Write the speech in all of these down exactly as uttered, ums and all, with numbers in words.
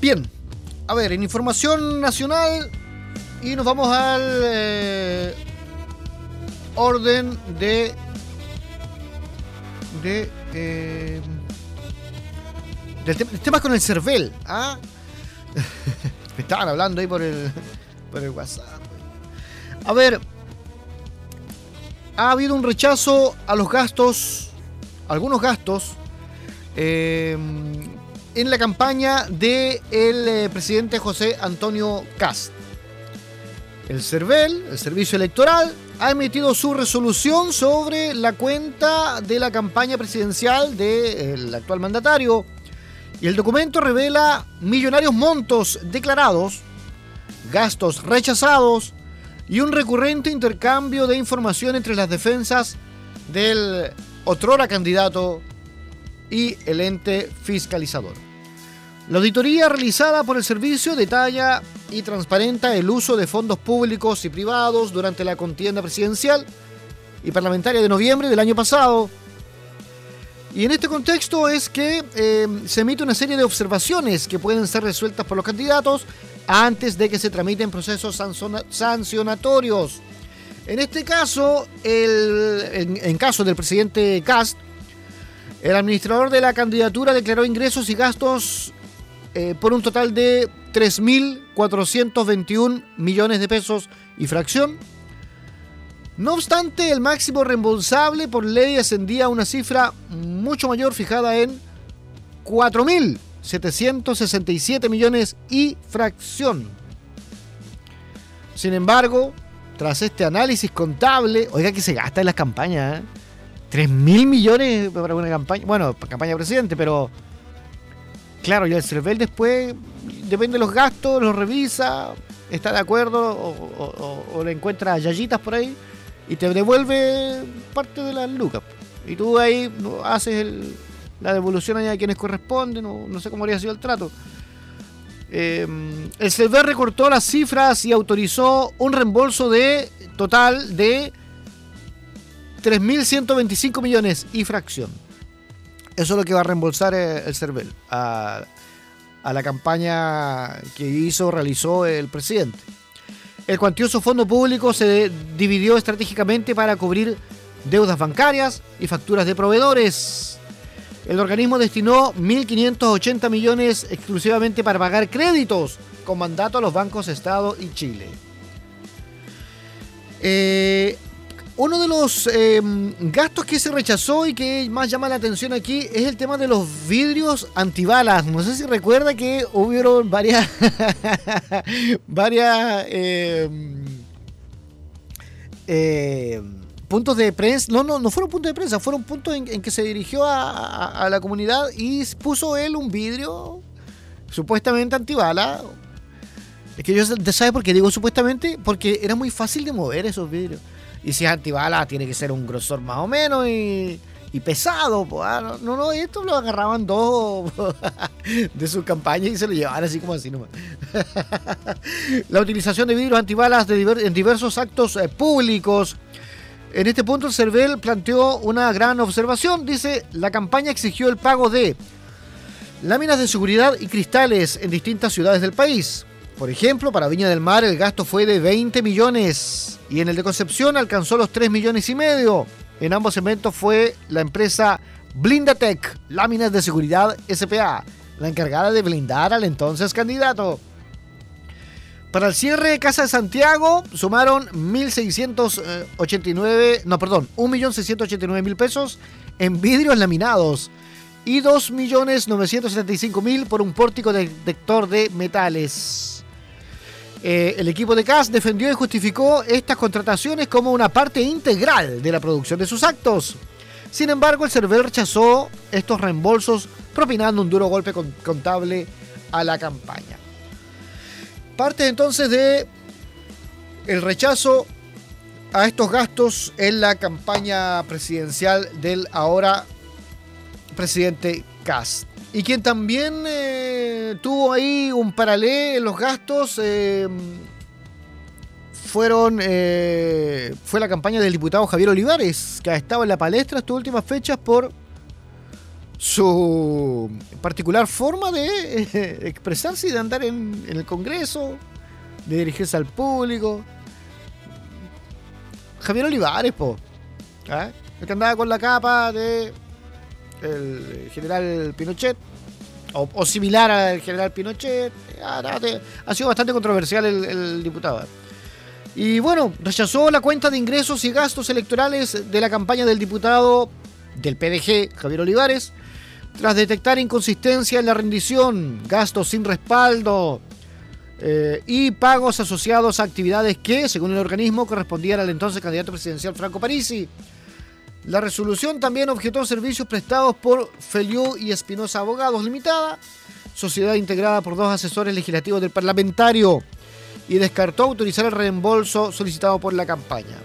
Bien, a ver, en información nacional y nos vamos al eh, orden de... de eh, del te- temas con el CERVEL. ¿Ah? Me estaban hablando ahí por el, por el WhatsApp. A ver, ha habido un rechazo a los gastos, algunos gastos, eh, en la campaña del eh, presidente José Antonio Kast. El CERVEL, el Servicio Electoral, ha emitido su resolución sobre la cuenta de la campaña presidencial del actual mandatario. Y el documento revela millonarios montos declarados, gastos rechazados y un recurrente intercambio de información entre las defensas del otrora candidato y el ente fiscalizador. La auditoría realizada por el servicio detalla y transparenta el uso de fondos públicos y privados durante la contienda presidencial y parlamentaria de noviembre del año pasado. Y en este contexto es que eh, se emite una serie de observaciones que pueden ser resueltas por los candidatos antes de que se tramiten procesos sancionatorios. En este caso, el, en, en caso del presidente Kast, el administrador de la candidatura declaró ingresos y gastos eh, por un total de tres mil cuatrocientos veintiuno millones de pesos y fracción. No obstante, el máximo reembolsable por ley ascendía a una cifra mucho mayor, fijada en cuatro mil setecientos sesenta y siete millones y fracción. Sin embargo, tras este análisis contable, oiga que se gasta en las campañas, ¿eh? tres mil millones para una campaña, bueno, para campaña de presidente, pero claro, ya el CERVEL después, depende de los gastos, los revisa, está de acuerdo o, o, o, o le encuentra yayitas por ahí y te devuelve parte de las lucas. Y tú ahí haces el, la devolución allá a quienes corresponden, no, no sé cómo habría sido el trato. Eh, el CERVEL recortó las cifras y autorizó un reembolso de total de tres mil ciento veinticinco millones y fracción. Eso es lo que va a reembolsar el CERVEL a, a la campaña que hizo, realizó el presidente. El cuantioso fondo público se dividió estratégicamente para cubrir deudas bancarias y facturas de proveedores. El organismo destinó mil quinientos ochenta millones exclusivamente para pagar créditos con mandato a los bancos Estado y Chile. Eh, uno de los eh, gastos que se rechazó y que más llama la atención aquí es el tema de los vidrios antibalas. No sé si recuerda que hubieron varias varias eh, eh, puntos de prensa. No, no, no fueron puntos de prensa, fueron puntos en, en que se dirigió a, a, a la comunidad y puso él un vidrio supuestamente antibala. Es que yo, ¿sabe por qué digo supuestamente? Porque era muy fácil de mover esos vidrios. Y si es antibala, tiene que ser un grosor más o menos y, y pesado. Pues, ah, no, no, esto lo agarraban dos de sus campañas y se lo llevaban así como así nomás. La utilización de vidrios antibalas de diver, en diversos actos eh, públicos. En este punto el CERVEL planteó una gran observación. Dice, la campaña exigió el pago de láminas de seguridad y cristales en distintas ciudades del país. Por ejemplo, para Viña del Mar el gasto fue de veinte millones y en el de Concepción alcanzó los tres millones y medio. En ambos eventos fue la empresa Blindatec, Láminas de Seguridad S P A, la encargada de blindar al entonces candidato. Para el cierre de Casa de Santiago sumaron mil seiscientos ochenta y nueve, no, perdón, un millón seiscientos ochenta y nueve mil pesos en vidrios laminados y dos millones novecientos setenta y cinco mil por un pórtico detector de metales. Eh, el equipo de Kast defendió y justificó estas contrataciones como una parte integral de la producción de sus actos. Sin embargo, el CERVEL rechazó estos reembolsos, propinando un duro golpe contable a la campaña. Parte entonces de el rechazo a estos gastos en la campaña presidencial del ahora presidente Kast. Y quien también eh, tuvo ahí un paralelo en los gastos eh, fueron eh, fue la campaña del diputado Javier Olivares, que ha estado en la palestra estas últimas fechas por su particular forma de eh, expresarse y de andar en, en el Congreso, de dirigirse al público. Javier Olivares, po. ¿Ah? El que andaba con la capa de el general Pinochet, o, o similar al general Pinochet. Ha sido bastante controversial el, el diputado. Y bueno, rechazó la cuenta de ingresos y gastos electorales de la campaña del diputado del P D G, Javier Olivares, tras detectar inconsistencia en la rendición, gastos sin respaldo eh, y pagos asociados a actividades que, según el organismo, correspondían al entonces candidato presidencial Franco Parisi. La resolución también objetó servicios prestados por Feliu y Espinosa Abogados Limitada, sociedad integrada por dos asesores legislativos del parlamentario, y descartó autorizar el reembolso solicitado por la campaña.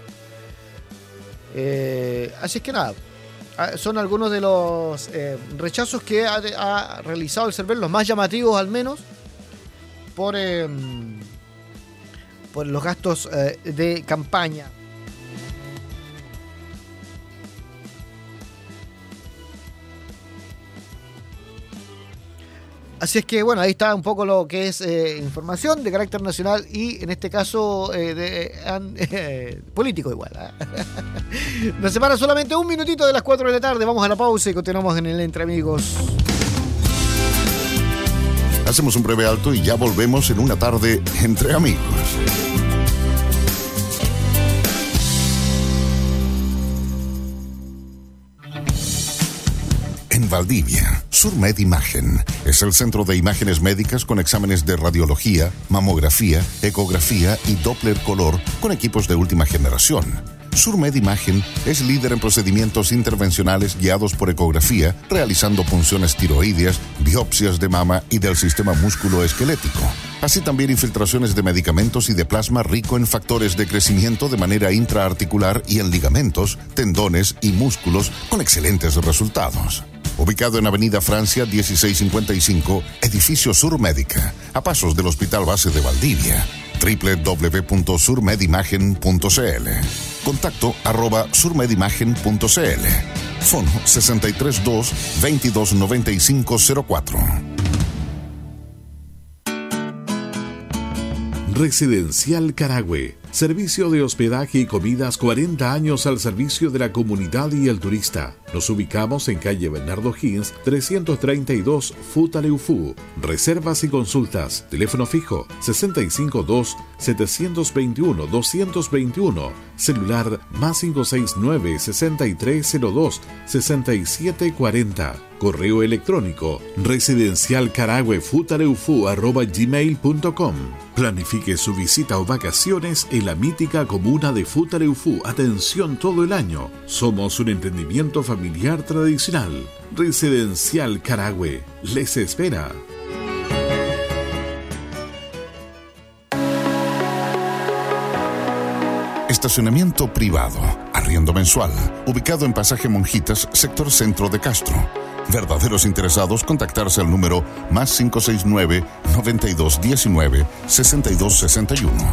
Eh, así es que nada, son algunos de los eh, rechazos que ha, ha realizado el CERVEL, los más llamativos al menos, por, eh, por los gastos eh, de campaña. Así es que, bueno, ahí está un poco lo que es eh, información de carácter nacional y, en este caso, eh, de, eh, político igual. ¿eh? Nos separa solamente un minutito de las cuatro de la tarde. Vamos a la pausa y continuamos en el Entre Amigos. Hacemos un breve alto y ya volvemos en una tarde Entre Amigos. En Valdivia, Surmed Imagen es el centro de imágenes médicas con exámenes de radiología, mamografía, ecografía y Doppler color con equipos de última generación. Surmed Imagen es líder en procedimientos intervencionales guiados por ecografía, realizando punciones tiroideas, biopsias de mama y del sistema músculo-esquelético. Así también infiltraciones de medicamentos y de plasma rico en factores de crecimiento de manera intraarticular y en ligamentos, tendones y músculos con excelentes resultados. Ubicado en Avenida Francia dieciséis cincuenta y cinco, Edificio Surmédica, a pasos del Hospital Base de Valdivia. doble u doble u doble u punto surmedimagen punto c l. Contacto arroba surmedimagen punto c l. Fono sesenta y tres dos, veintidós noventa y cinco cero cuatro. Residencial Carahue. Servicio de hospedaje y comidas cuarenta años al servicio de la comunidad y el turista. Nos ubicamos en calle Bernardo Higgins, trescientos treinta y dos, Futaleufú. Reservas y consultas. Teléfono fijo sesenta y cinco dos, setecientos veintiuno, doscientos veintiuno. Celular más cinco seis nueve, sesenta y tres cero dos, sesenta y siete cuarenta. Correo electrónico residencialcarahuefutaleufú arroba gmail punto com. Planifique su visita o vacaciones en la mítica comuna de Futaleufú. Atención todo el año. Somos un emprendimiento familiar tradicional. Residencial Carahue les espera. Estacionamiento privado, arriendo mensual, ubicado en Pasaje Monjitas, sector centro de Castro. Verdaderos interesados, contactarse al número más cinco seis nueve, noventa y dos diecinueve, sesenta y dos sesenta y uno.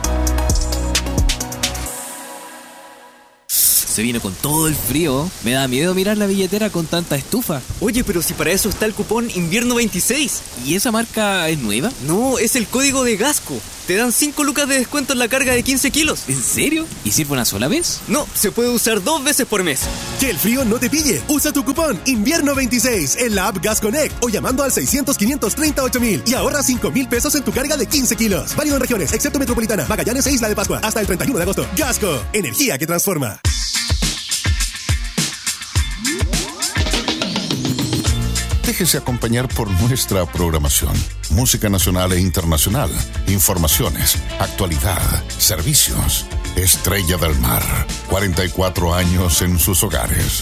Se vino con todo el frío. Me da miedo mirar la billetera con tanta estufa. Oye, pero si para eso está el cupón Invierno veintiséis. ¿Y esa marca es nueva? No, es el código de Gasco. Te dan cinco lucas de descuento en la carga de quince kilos. ¿En serio? ¿Y sirve una sola vez? No, se puede usar dos veces por mes. Que el frío no te pille. Usa tu cupón Invierno veintiséis en la app Gas Connect o llamando al seiscientos, quinientos treinta y ocho mil y ahorra cinco mil pesos en tu carga de quince kilos. Válido en regiones, excepto Metropolitana, Magallanes e Isla de Pascua. Hasta el treinta y uno de agosto. Gasco, energía que transforma. Déjese acompañar por nuestra programación. Música nacional e internacional, informaciones, actualidad, servicios. Estrella del Mar, cuarenta y cuatro años en sus hogares.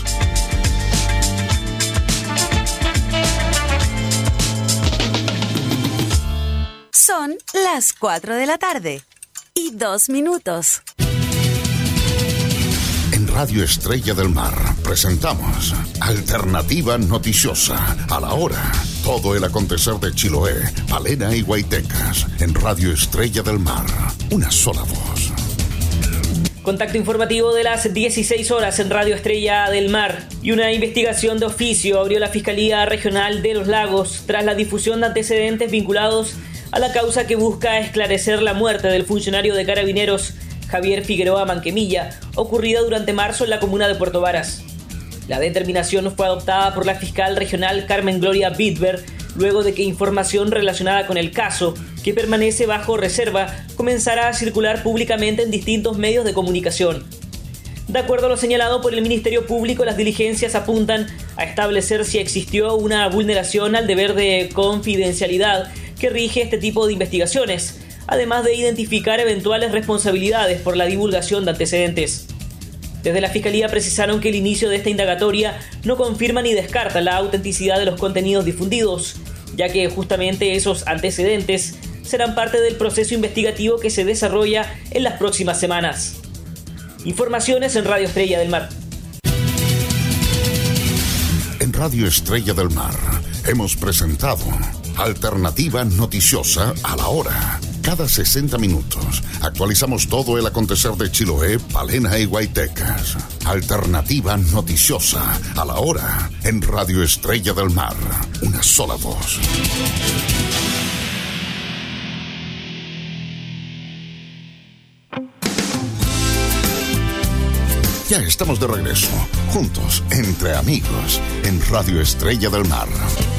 Son las cuatro de la tarde y dos minutos. En Radio Estrella del Mar presentamos Alternativa Noticiosa. A la hora, todo el acontecer de Chiloé, Palena y Guaitecas. En Radio Estrella del Mar, una sola voz. Contacto informativo de las dieciséis horas en Radio Estrella del Mar. Y una investigación de oficio abrió la Fiscalía Regional de Los Lagos tras la difusión de antecedentes vinculados a la causa que busca esclarecer la muerte del funcionario de Carabineros Javier Figueroa Manquemilla, ocurrida durante marzo en la comuna de Puerto Varas. La determinación fue adoptada por la fiscal regional Carmen Gloria Bidber, luego de que información relacionada con el caso, que permanece bajo reserva, comenzara a circular públicamente en distintos medios de comunicación. De acuerdo a lo señalado por el Ministerio Público, las diligencias apuntan a establecer si existió una vulneración al deber de confidencialidad que rige este tipo de investigaciones, además de identificar eventuales responsabilidades por la divulgación de antecedentes. Desde la Fiscalía precisaron que el inicio de esta indagatoria no confirma ni descarta la autenticidad de los contenidos difundidos, ya que justamente esos antecedentes serán parte del proceso investigativo que se desarrolla en las próximas semanas. Informaciones en Radio Estrella del Mar. En Radio Estrella del Mar hemos presentado Alternativa Noticiosa a la Hora. Cada sesenta minutos actualizamos todo el acontecer de Chiloé, Palena y Guaytecas. Alternativa Noticiosa a la Hora en Radio Estrella del Mar. Una sola voz. Ya estamos de regreso, juntos, entre amigos, en Radio Estrella del Mar.